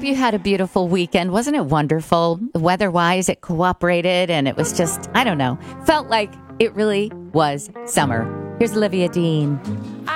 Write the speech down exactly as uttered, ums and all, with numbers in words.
hope you had a beautiful weekend. Wasn't it wonderful? Weather-wise, it cooperated, and it was just, I don't know, felt like it really was summer. Here's Olivia Dean.